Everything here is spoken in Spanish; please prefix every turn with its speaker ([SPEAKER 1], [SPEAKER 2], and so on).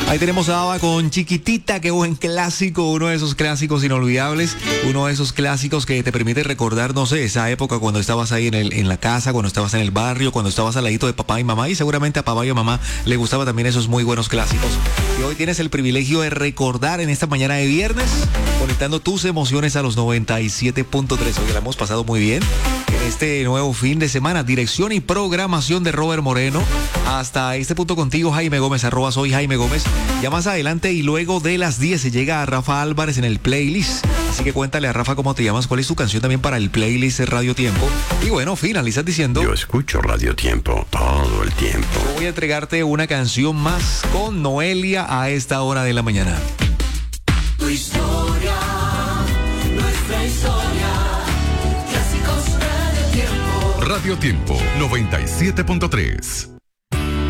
[SPEAKER 1] Ahí tenemos a ABBA con Chiquitita, qué buen clásico, uno de esos clásicos inolvidables, uno de esos clásicos que te permite recordar, no sé, esa época cuando estabas ahí en la casa, cuando estabas en el barrio, cuando estabas al ladito de papá y mamá, y seguramente a papá y a mamá le gustaba también esos muy buenos clásicos. Y hoy tienes el privilegio de recordar en esta mañana de viernes, conectando tus emociones a los 97.3. Hoy la hemos pasado muy bien en este nuevo fin de semana. Dirección y programación de Robert Moreno. Hasta este punto contigo, Jaime Gómez, @soy Jaime Gómez. Ya más adelante y luego de las 10 se llega a Rafa Álvarez en el playlist. Así que cuéntale a Rafa cómo te llamas, cuál es tu canción también para el playlist de Radio Tiempo. Y bueno, finalizas diciendo:
[SPEAKER 2] yo escucho Radio Tiempo todo el tiempo.
[SPEAKER 1] Voy a entregarte una canción más con Noelia a esta hora de la mañana.
[SPEAKER 3] Tu historia, nuestra historia, clásicos Radio Tiempo.
[SPEAKER 4] Radio Tiempo 97.3.